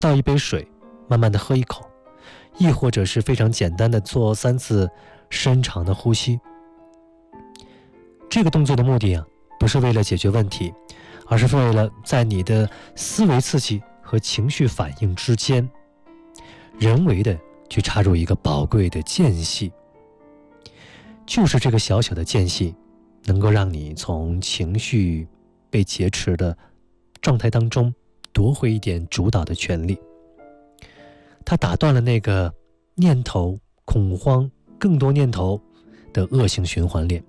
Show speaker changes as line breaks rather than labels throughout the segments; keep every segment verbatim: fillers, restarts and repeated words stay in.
倒一杯水，慢慢的喝一口，亦或者是非常简单的做三次深长的呼吸。这个动作的目的啊，不是为了解决问题，而是为了在你的思维刺激和情绪反应之间，人为的去插入一个宝贵的间隙。就是这个小小的间隙，能够让你从情绪被劫持的状态当中夺回一点主导的权利。它打断了那个念头、恐慌、更多念头的恶性循环链。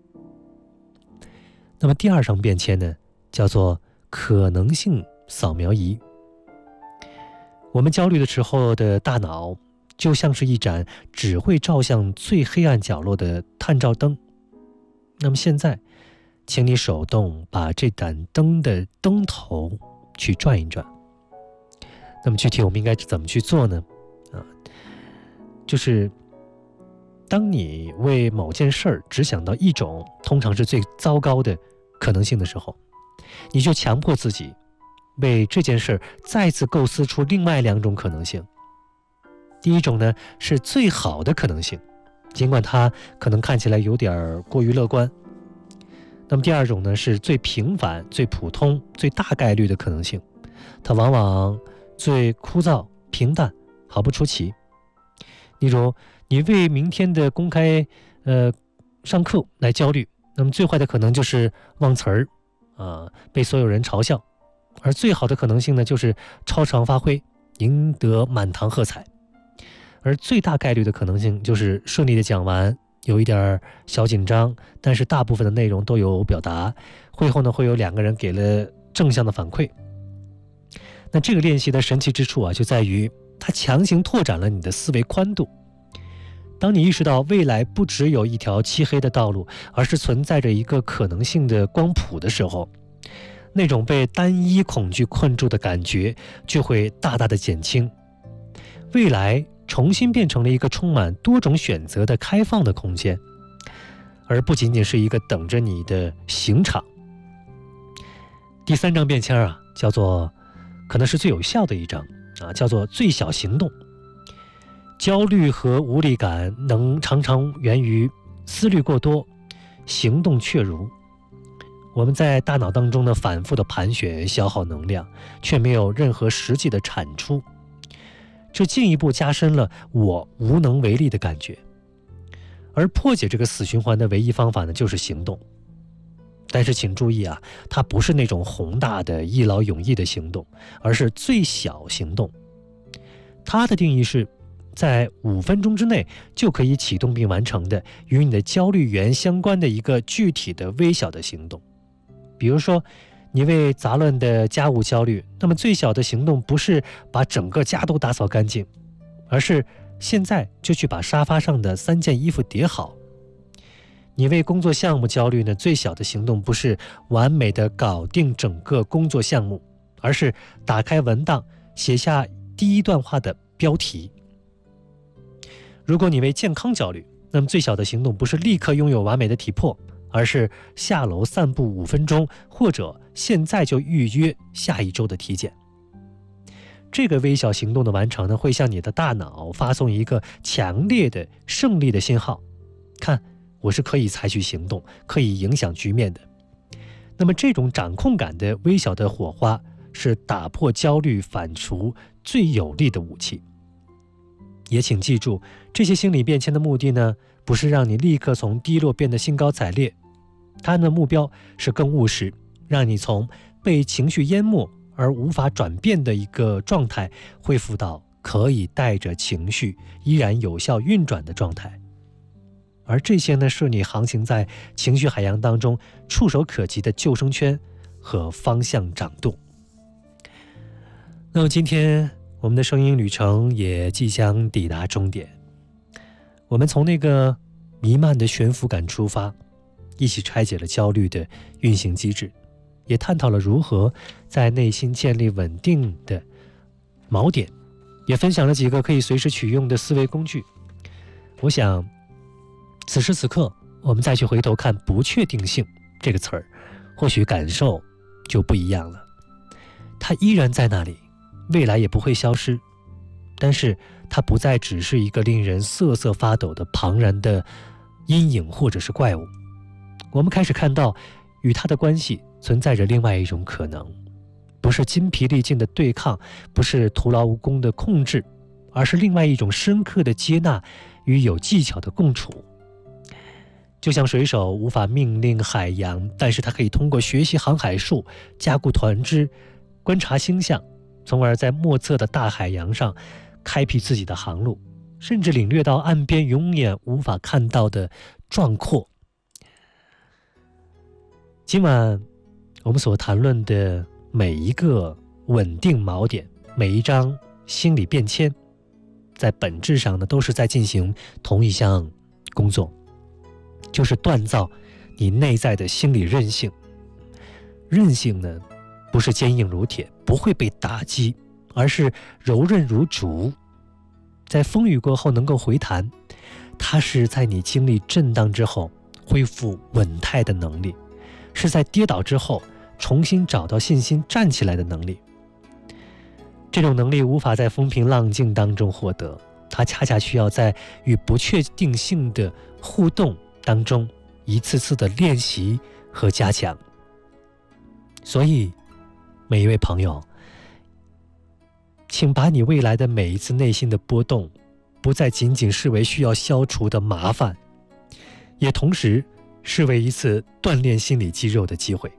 那么第二张便签呢，叫做可能性扫描仪。我们焦虑的时候的大脑就像是一盏只会照向最黑暗角落的探照灯。那么现在请你手动把这盏灯的灯头去转一转。那么具体我们应该怎么去做呢？啊，就是当你为某件事儿只想到一种通常是最糟糕的可能性的时候，你就强迫自己为这件事儿再次构思出另外两种可能性。第一种呢，是最好的可能性，尽管它可能看起来有点过于乐观。那么第二种呢，是最平凡、最普通、最大概率的可能性，它往往最枯燥、平淡，毫不出奇。例如，你为明天的公开呃上课来焦虑，那么最坏的可能就是忘词儿，啊，被所有人嘲笑；而最好的可能性呢，就是超常发挥，赢得满堂喝彩。而最大概率的可能性就是顺利的讲完，有一点小紧张，但是大部分的内容都有表达。会后呢，会有两个人给了正向的反馈。那这个练习的神奇之处啊，就在于它强行拓展了你的思维宽度。当你意识到未来不只有一条漆黑的道路，而是存在着一个可能性的光谱的时候，那种被单一恐惧困住的感觉就会大大的减轻。未来重新变成了一个充满多种选择的开放的空间，而不仅仅是一个等着你的刑场。第三张便签啊，叫做可能是最有效的一张啊，叫做最小行动。焦虑和无力感能常常源于思虑过多，行动却如。我们在大脑当中呢反复的盘旋，消耗能量，却没有任何实际的产出。这进一步加深了我无能为力的感觉。而破解这个死循环的唯一方法呢，就是行动。但是请注意啊，它不是那种宏大的一劳永逸的行动，而是最小行动。它的定义是在五分钟之内就可以启动并完成的与你的焦虑源相关的一个具体的微小的行动。比如说你为杂乱的家务焦虑，那么最小的行动不是把整个家都打扫干净，而是现在就去把沙发上的三件衣服叠好。你为工作项目焦虑呢，最小的行动不是完美的搞定整个工作项目，而是打开文档，写下第一段话的标题。如果你为健康焦虑，那么最小的行动不是立刻拥有完美的体魄，而是下楼散步五分钟，或者现在就预约下一周的体检。这个微小行动的完成呢，会向你的大脑发送一个强烈的胜利的信号，看，我是可以采取行动，可以影响局面的。那么这种掌控感的微小的火花，是打破焦虑反刍最有力的武器。也请记住，这些心理变迁的目的呢，不是让你立刻从低落变得兴高采烈，它的目标是更务实，让你从被情绪淹没而无法转变的一个状态，恢复到可以带着情绪依然有效运转的状态。而这些呢，是你航行在情绪海洋当中触手可及的救生圈和方向掌舵。那么今天我们的声音旅程也即将抵达终点，我们从那个弥漫的悬浮感出发，一起拆解了焦虑的运行机制，也探讨了如何在内心建立稳定的锚点，也分享了几个可以随时取用的思维工具。我想此时此刻我们再去回头看不确定性这个词儿，或许感受就不一样了。它依然在那里， 未来也不会消失，但是它不再只是一个令人瑟瑟发抖的庞然的阴影或者是怪物。我们开始看到与它的关系存在着另外一种可能，不是筋疲力尽的对抗，不是徒劳无功的控制，而是另外一种深刻的接纳与有技巧的共处。就像水手无法命令海洋，但是他可以通过学习航海术，加固船只，观察星象，从而在莫测的大海洋上开辟自己的航路，甚至领略到岸边永远无法看到的壮阔。今晚我们所谈论的每一个稳定锚点，每一张心理变迁，在本质上呢，都是在进行同一项工作，就是锻造你内在的心理韧性。韧性呢，不是坚硬如铁，不会被打击，而是柔韧如竹，在风雨过后能够回弹。它是在你经历震荡之后恢复稳态的能力，是在跌倒之后重新找到信心站起来的能力。这种能力无法在风平浪静当中获得，它恰恰需要在与不确定性的互动当中一次次的练习和加强。所以每一位朋友，请把你未来的每一次内心的波动不再仅仅视为需要消除的麻烦，也同时视为一次锻炼心理肌肉的机会。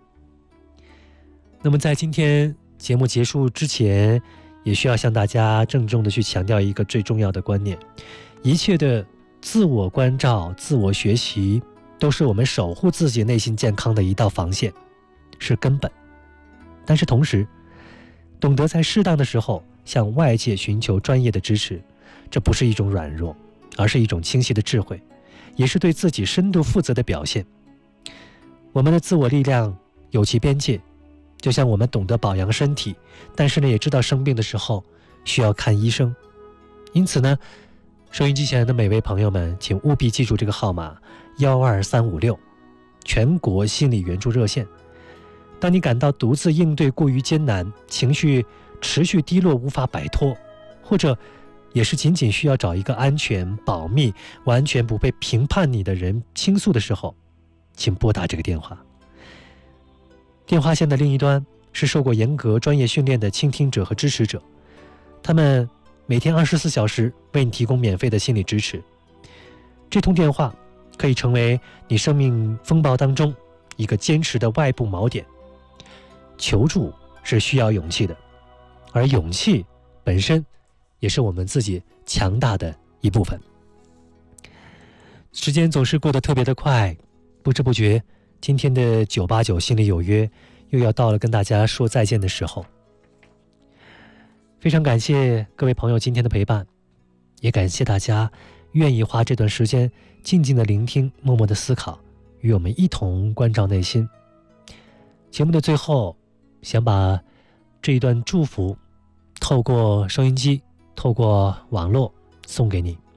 那么在今天节目结束之前，也需要向大家郑重的去强调一个最重要的观念：一切的自我关照、自我学习，都是我们守护自己内心健康的一道防线，是根本。但是同时，懂得在适当的时候向外界寻求专业的支持，这不是一种软弱，而是一种清晰的智慧，也是对自己深度负责的表现。我们的自我力量有其边界，就像我们懂得保养身体，但是呢，也知道生病的时候需要看医生。因此呢，收音机前的每位朋友们，请务必记住这个号码一二三五六，全国心理援助热线。当你感到独自应对过于艰难，情绪持续低落无法摆脱，或者也是仅仅需要找一个安全、保密、完全不被评判你的人倾诉的时候，请拨打这个电话。电话线的另一端是受过严格专业训练的倾听者和支持者，他们每天二十四小时为你提供免费的心理支持。这通电话可以成为你生命风暴当中一个坚实的外部锚点。求助是需要勇气的，而勇气本身也是我们自己强大的一部分。时间总是过得特别的快，不知不觉今天的九八九心里有约又要到了跟大家说再见的时候。非常感谢各位朋友今天的陪伴，也感谢大家愿意花这段时间静静的聆听，默默的思考，与我们一同关照内心。节目的最后，想把这一段祝福透过收音机，透过网络送给你。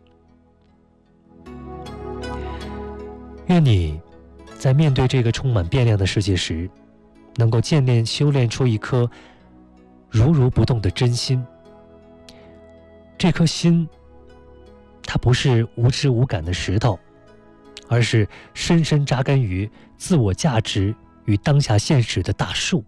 愿你在面对这个充满变量的世界时，能够渐练修炼出一颗如如不动的真心。这颗心，它不是无知无感的石头，而是深深扎根于自我价值与当下现实的大树。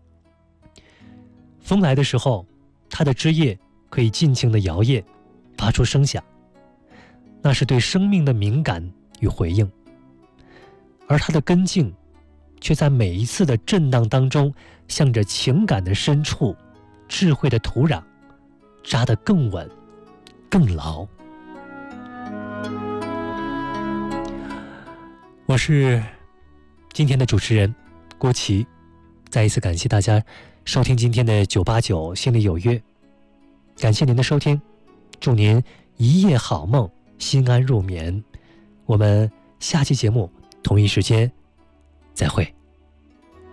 风来的时候，它的枝叶可以尽情的摇曳，发出声响，那是对生命的敏感与回应。而它的根茎却在每一次的震荡当中，向着情感的深处、智慧的土壤扎得更稳更牢。我是今天的主持人郭琦，再一次感谢大家收听今天的九八九心里有约，感谢您的收听，祝您一夜好梦，心安入眠。我们下期节目同一时间再会。